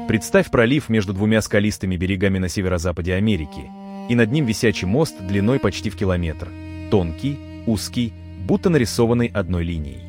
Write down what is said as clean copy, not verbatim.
Представь пролив между двумя скалистыми берегами на северо-западе Америки, и над ним висячий мост длиной почти в километр, тонкий, узкий, будто нарисованный одной линией.